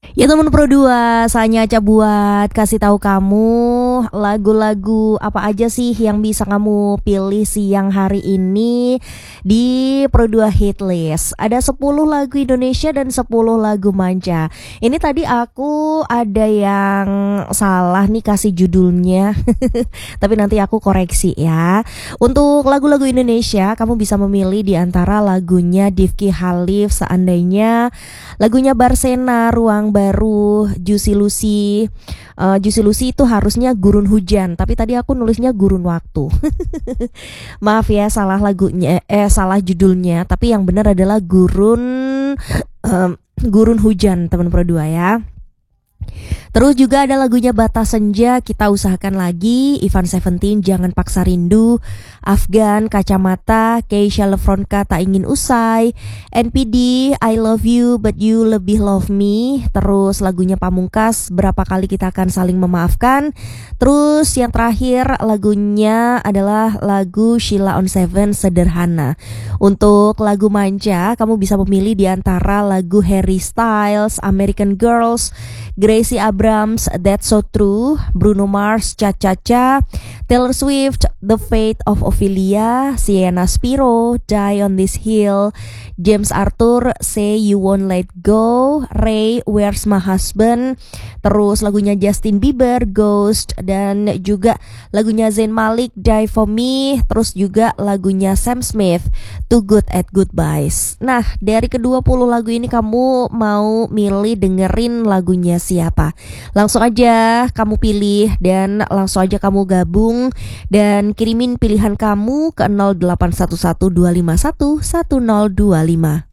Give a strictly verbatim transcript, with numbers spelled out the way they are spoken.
Ya teman Pro dua, saatnya Aca buat kasih tahu kamu lagu-lagu apa aja sih yang bisa kamu pilih siang hari ini di Pro dua Hit List. Ada sepuluh lagu Indonesia dan sepuluh lagu manca. Ini tadi aku ada yang salah nih kasih judulnya. Tapi nanti aku koreksi ya. Untuk lagu-lagu Indonesia, kamu bisa memilih di antara lagunya Difki Halif seandainya lagunya Barsena, Ruang Baru, Juicy Lucy. uh, Juicy Lucy itu harusnya Gurun Hujan, tapi tadi aku nulisnya Gurun Waktu. Maaf ya, salah lagunya, eh salah judulnya. Tapi yang benar adalah Gurun um, Gurun Hujan, teman Pro dua ya. Terus juga ada lagunya Batas Senja, Kita Usahakan Lagi, Ivan Seventeen, Jangan Paksa Rindu, Afgan, Kacamata, Keisha Lefronka, Tak Ingin Usai, N P D, I Love You But You Lebih Love Me. Terus lagunya Pamungkas, Berapa Kali Kita Akan Saling Memaafkan. Terus yang terakhir lagunya adalah lagu Sheila on Seven, Sederhana. Untuk lagu manca, kamu bisa memilih di antara lagu Harry Styles, American Girls, Gracie Abrams, That's So True, Bruno Mars, Cha Cha Cha, Taylor Swift, The Fate of Ophelia, Sienna Spiro, Die on This Hill, James Arthur, Say You Won't Let Go, Ray, Where's My Husband. Terus lagunya Justin Bieber, Ghost, dan juga lagunya Zayn Malik, Die For Me. Terus juga lagunya Sam Smith, Too Good at Goodbyes. Nah, dari kedua puluh lagu ini kamu mau milih dengerin lagunya siapa? Langsung aja kamu pilih dan langsung aja kamu gabung dan kirimin pilihan kamu ke nol delapan satu satu dua lima satu satu nol dua lima.